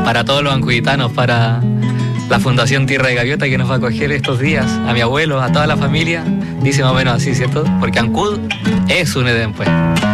para todos los ancuditanos, para la Fundación Tierra de Gaviota que nos va a acoger estos días, a mi abuelo, a toda la familia. Dice más o menos así, ¿cierto? Porque Ancud es un Edén, pues.